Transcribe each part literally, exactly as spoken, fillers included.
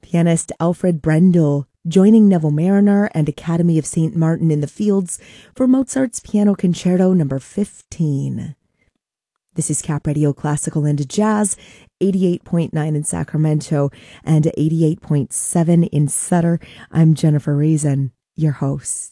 Pianist Alfred Brendel joining Neville Mariner and Academy of Saint Martin in the Fields for Mozart's Piano Concerto number fifteen. This is Cap Radio Classical and Jazz, eighty-eight point nine in Sacramento and eighty-eight point seven in Sutter. I'm Jennifer Reason, your host.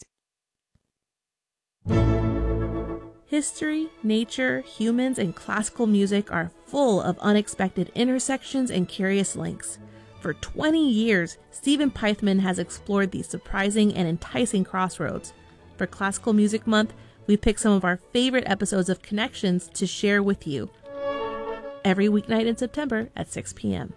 History, nature, humans, and classical music are full of unexpected intersections and curious links. For twenty years, Stephen Peithman has explored these surprising and enticing crossroads. For Classical Music Month, we picked some of our favorite episodes of Connections to share with you every weeknight in September at six p.m.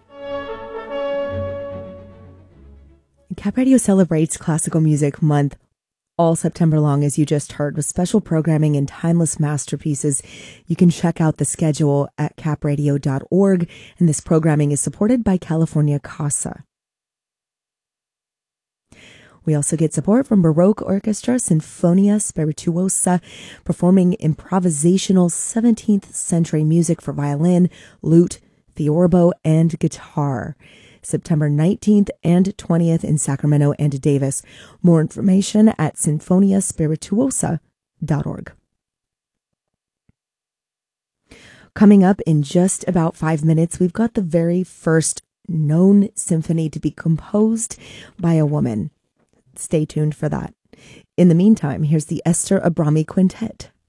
Cap Radio celebrates Classical Music Month all September long, as you just heard, with special programming and timeless masterpieces. You can check out the schedule at cap radio dot org, and this programming is supported by California Casa. We also get support from Baroque Orchestra Sinfonia Spirituosa, performing improvisational seventeenth century music for violin, lute, theorbo, and guitar. September nineteenth and twentieth in Sacramento and Davis. More information at sinfonia spirituosa dot org. Coming up in just about five minutes, we've got the very first known symphony to be composed by a woman. Stay tuned for that. In the meantime, here's the Esther Abrami Quintet.